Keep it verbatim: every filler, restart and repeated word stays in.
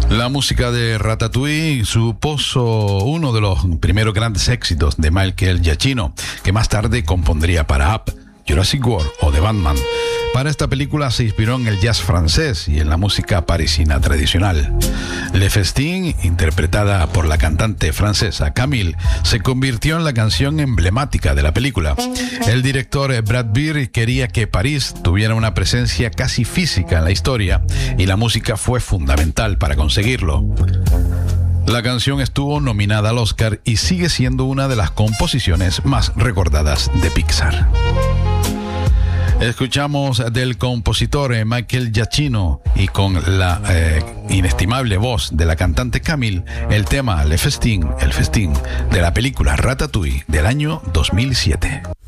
La música de Ratatouille supuso uno de los primeros grandes éxitos de Michael Giacchino, que más tarde compondría para Up, Jurassic World o The Batman. Para esta película se inspiró en el jazz francés y en la música parisina tradicional. Le Festin, interpretada por la cantante francesa Camille, se convirtió en la canción emblemática de la película. El director Brad Bird quería que París tuviera una presencia casi física en la historia y la música fue fundamental para conseguirlo. La canción estuvo nominada al Oscar y sigue siendo una de las composiciones más recordadas de Pixar. Escuchamos del compositor Michael Giacchino y con la eh, inestimable voz de la cantante Camille, el tema Le Festin, el festín de la película Ratatouille del año dos mil siete.